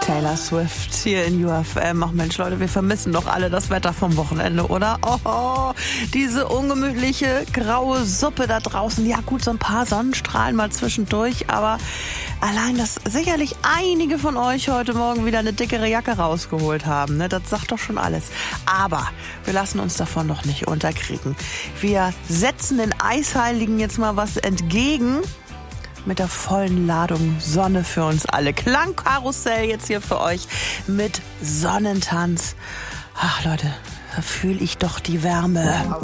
Taylor Swift hier in UFM. Ach Mensch, Leute, wir vermissen doch alle das Wetter vom Wochenende, oder? Oh, diese ungemütliche graue Suppe da draußen. Ja gut, so ein paar Sonnenstrahlen mal zwischendurch, aber allein, dass sicherlich einige von euch heute Morgen wieder eine dickere Jacke rausgeholt haben, ne? Das sagt doch schon alles. Aber wir lassen uns davon noch nicht unterkriegen. Wir setzen den Eisheiligen jetzt mal was entgegen. Mit der vollen Ladung Sonne für uns alle. Klangkarussell jetzt hier für euch mit Sonnentanz. Ach Leute, da fühle ich doch die Wärme.